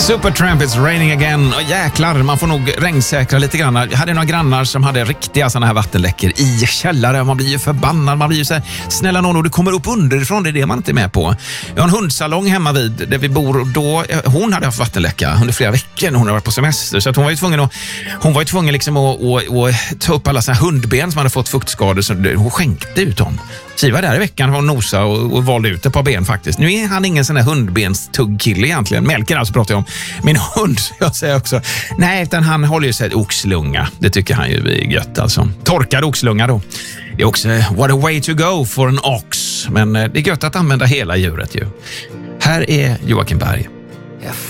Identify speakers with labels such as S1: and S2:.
S1: Supertramp, it's raining again. Och jäklar, man får nog regnsäkra lite grann. Jag hade några grannar som hade riktiga sådana här vattenläckor i källare. Man blir ju förbannad, man blir ju så här, snälla någon, och du kommer upp underifrån, det är det man inte är med på. Jag har en hundsalong hemma vid där vi bor, och då, hon hade haft vattenläcka under flera veckor när hon hade varit på semester. Så att hon var ju tvungen liksom att ta upp alla såna här hundben som hade fått fuktskador, så hon skänkte ut dem. Kiva där i veckan och nosa och valde ut ett par ben faktiskt. Nu är han ingen sån här hundbenstuggkille egentligen. Melker alltså pratar jag om. Min hund, jag säger också. Nej, utan han håller ju sig ett oxlunga. Det tycker han ju är gött alltså. Torkad oxlunga då. Det är också what a way to go for an ox. Men det är gött att använda hela djuret ju. Här är Joakim Berg.